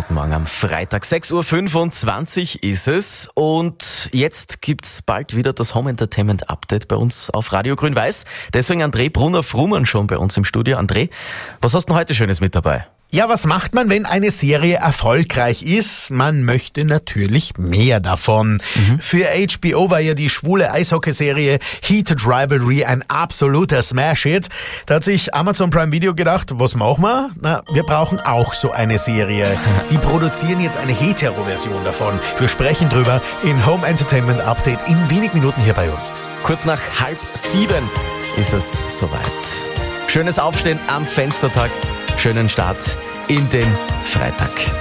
guten Morgen am Freitag. 6.25 Uhr ist es und jetzt gibt's bald wieder das Home Entertainment Update bei uns auf Radio Grün-Weiß. Deswegen André Brunner-Frumann schon bei uns im Studio. André, was hast du denn heute Schönes mit dabei? Ja, was macht man, wenn eine Serie erfolgreich ist? Man möchte natürlich mehr davon. Für HBO war ja die schwule Eishockeyserie Heated Rivalry ein absoluter Smash-Hit. Da hat sich Amazon Prime Video gedacht, was machen wir? Na, wir brauchen auch so eine Serie. Die produzieren jetzt eine Hetero-Version davon. Wir sprechen drüber in Home Entertainment Update in wenigen Minuten hier bei uns. Kurz nach 6:30 ist es soweit. Schönes Aufstehen am Fenstertag, schönen Start in den Freitag.